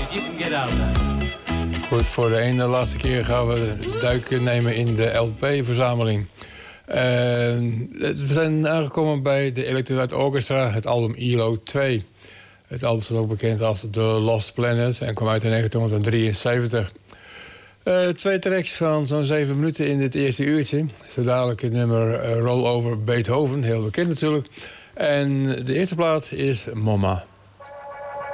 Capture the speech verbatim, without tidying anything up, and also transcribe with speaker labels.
Speaker 1: you can get out of that.
Speaker 2: Goed, voor de ene laatste keer gaan we duiken nemen in de L P-verzameling. Uh, we zijn aangekomen bij de Electric Light Orchestra, het album E L O twee. Het album is ook bekend als The Lost Planet en kwam uit in negentien drieënzeventig. Uh, twee tracks van zo'n zeven minuten in dit eerste uurtje. Zo dadelijk het nummer uh, Roll Over Beethoven, heel bekend natuurlijk. En de eerste plaat is Mama.